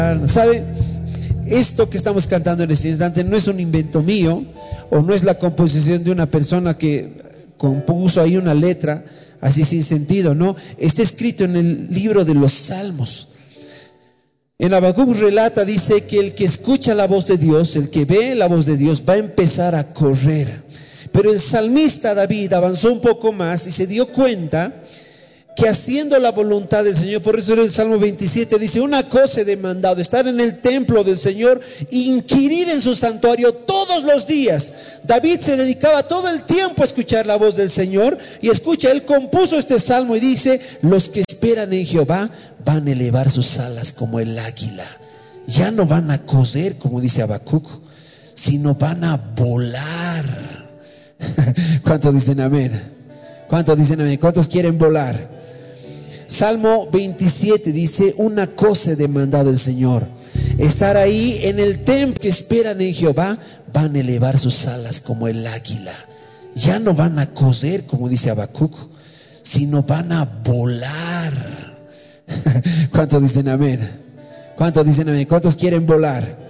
¿Sabe? Esto que estamos cantando en este instante no es un invento mío, o no es la composición de una persona que compuso ahí una letra así sin sentido, no. Está escrito en el libro de los Salmos. En Habacuc relata, dice que el que escucha la voz de Dios, el que ve la voz de Dios, va a empezar a correr. Pero el salmista David avanzó un poco más y se dio cuenta que haciendo la voluntad del Señor, por eso en el Salmo 27 dice: una cosa he demandado, estar en el templo del Señor, inquirir en su santuario todos los días. David se dedicaba todo el tiempo a escuchar la voz del Señor. Y escucha, él compuso este salmo y dice: los que esperan en Jehová van a elevar sus alas como el águila. Ya no van a correr, como dice Habacuc, sino van a volar. ¿Cuántos dicen amén? ¿Cuántos dicen amén? ¿Cuántos quieren volar? Salmo 27 dice: una cosa he demandado el Señor, estar ahí en el templo. Que esperan en Jehová van a elevar sus alas como el águila. Ya no van a correr, como dice Habacuc, sino van a volar. ¿Cuántos dicen amén? ¿Cuántos dicen amén? ¿Cuántos quieren volar?